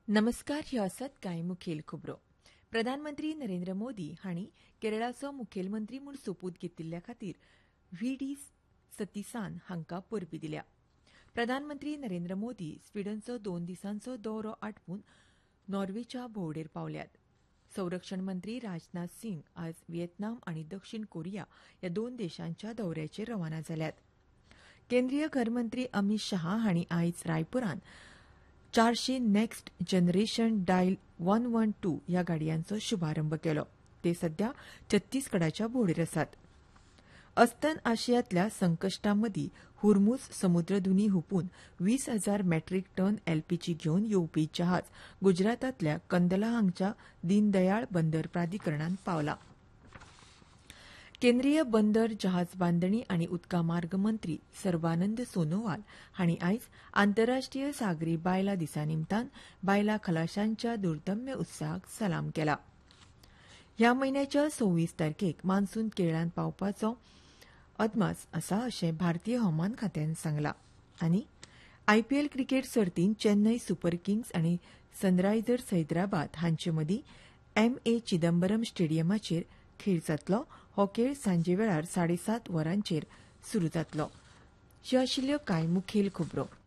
नमस्कार. ह्यो आसात कांय मुखेल खबरो. प्रधानमंत्री नरेंद्र मोदी हांणी केरळाचो मुखेलमंत्री म्हूण सोपूत घेतिल्ल्या खातीर व्ही.डी. सतीसान हांकां परबीं दिल्या. प्रधानमंत्री नरेंद्र मोदी स्वीडनचो 2 दिसांचो दौरो आटपून नॉर्वेच्या भोंवडेर पावल्यात. संरक्षण मंत्री राजनाथ सिंग आज व्हिएतनाम आनी दक्षिण कोरिया ह्या 2 देशांच्या दौऱ्याचेर रवाना जाल्यात. केंद्रीय घरमंत्री अमित शहा हांणी आयज रायपुरांत 400 नेक्स्ट जनरेशन डायल 112 ह्या गाडयांचो शुभारंभ केलो. ते सध्या छत्तीसगडाच्या भोंवडेर आसात. अस्तंत आशियांतल्या संकश्टांमदीं हुर्मुझ समुद्रधुनी हुंपून 20,000 मॅट्रिक टन एलपीजी घेवन येवपी जहाज गुजरातांतल्या कंदला हांगच्या दीनदयाळ बंदर प्राधिकरणांत पावलां. केंद्रीय बंदर जहाज बांदणी आनी उदका मार्ग मंत्री सर्बानंद सोनोवाल हांणी आयज आंतरराष्ट्रीय सागरी बायलां दिसा निमतान बायलां खलाशांच्या दुर्दम्य उत्सवाक सलाम केला. ह्या म्हयन्याच्या 26 तारखेक मान्सून केरळांत पावपाचो अदमास आसा अशें भारतीय हवामान खात्यान सांगलां. आनी आयपीएल क्रिकेट सर्तींत चेन्नय सुपर किंग्स आनी सनरायझर्स हैदराबाद हांचे मदीं एम.ए. चिदंबरम स्टेडियमाचेर खेळ जातलो. हो खेळ सांजे वेळार 7:30 वरांचेर सुरू जातलो. ह्यो आशिल्ल्यो कांय मुखेल खबरो.